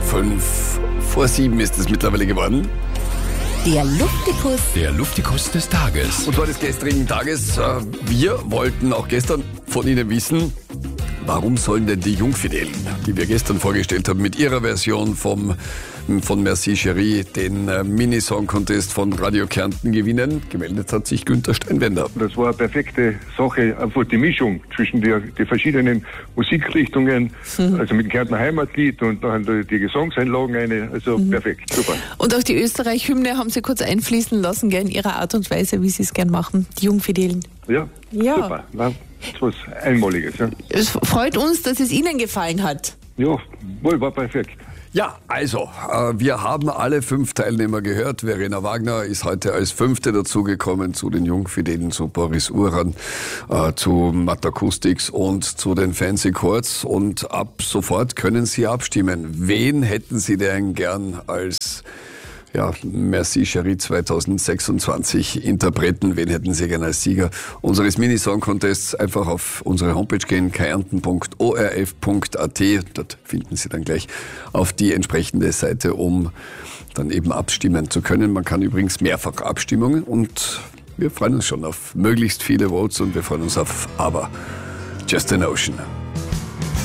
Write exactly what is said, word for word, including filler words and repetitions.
Fünf vor sieben ist es mittlerweile geworden. Der Luftikus. Der Luftikus des Tages. Und zwar des gestrigen Tages. Wir wollten auch gestern von Ihnen wissen, warum sollen denn die Jungfidelen, die wir gestern vorgestellt haben, mit ihrer Version vom, von Merci Chérie den äh, Mini-Song-Contest von Radio Kärnten gewinnen? Gemeldet hat sich Günther Steinwender. Das war eine perfekte Sache, einfach die Mischung zwischen die, die verschiedenen Musikrichtungen, mhm. also mit dem Kärntner Heimatlied und dann die Gesangseinlagen eine, also mhm. perfekt, super. Und auch die Österreich-Hymne haben Sie kurz einfließen lassen, gell, in Ihrer Art und Weise, wie Sie es gern machen, die Jungfidelen. Ja, ja. Super. Das ist was Einmaliges. Ja. Es freut uns, dass es Ihnen gefallen hat. Ja, wohl, war perfekt. Ja, also, äh, wir haben alle fünf Teilnehmer gehört. Verena Wagner ist heute als Fünfte dazugekommen zu den Jungfidelen, zu Boris Uran, äh, zu Matt Acoustics und zu den Fancy Chords. Und ab sofort können Sie abstimmen. Wen hätten Sie denn gern als ja, Merci Chérie zwanzig sechsundzwanzig Interpreten? Wen hätten Sie gerne als Sieger unseres Mini-Song-Contests? Einfach auf unsere Homepage gehen, kärnten punkt o r f punkt a t. Dort finden Sie dann gleich auf die entsprechende Seite, um dann eben abstimmen zu können. Man kann übrigens mehrfach Abstimmungen und wir freuen uns schon auf möglichst viele Votes und wir freuen uns auf Aber Just an Ocean.